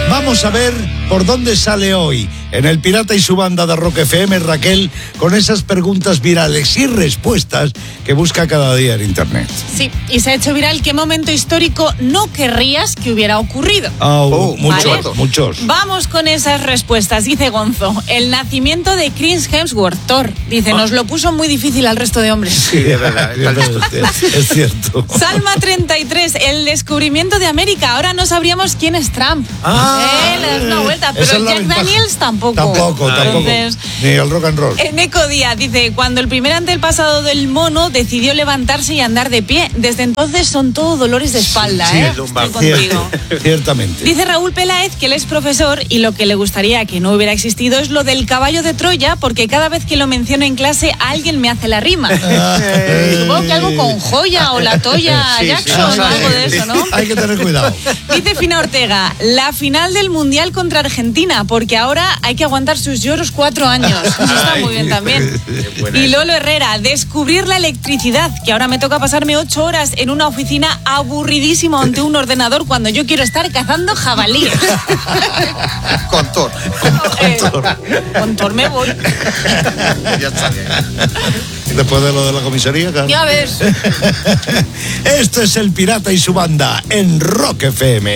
Vamos a ver por dónde sale hoy en El Pirata y su banda de Rock FM, Raquel, con esas preguntas virales y respuestas que busca cada día en internet. Sí, y se ha hecho viral qué momento histórico no querrías que hubiera ocurrido. Muchos. Vamos con esas respuestas. Dice Gonzo, el nacimiento de Chris Hemsworth, Thor. Dice, nos lo puso muy difícil al resto de hombres. Sí, es verdad. Es cierto. Salma 33, el descubrimiento de América. Ahora no sabríamos quién es Trump. Le das una vuelta, pero Jack Daniels tampoco. Tampoco. Entonces, ni el rock and roll. Eco Díaz dice, cuando el primer antepasado del mono decidió levantarse y andar de pie. Desde entonces son todos dolores de espalda, sí, Estoy contigo. Ciertamente. Dice Raúl Peláez que él es profesor y lo que le gustaría que no hubiera existido es lo del caballo de Troya, porque cada vez que lo menciono en clase alguien me hace la rima. Supongo que algo con joya o la Toya Jackson o algo de eso, ¿no? Hay que tener cuidado. Dice Fina Ortega, la final del Mundial contra Argentina, porque ahora hay que aguantar sus lloros 4 años. Eso está muy bien también. Y Lolo Herrera, descubrir la electricidad, que ahora me toca pasarme 8 horas en una oficina aburridísimo ante un ordenador cuando yo quiero estar cazando jabalíes. Con Thor. Con Thor me voy. Ya está. Después de lo de la comisaría, claro. Ya ves. Esto es El Pirata y su banda en Rock FM.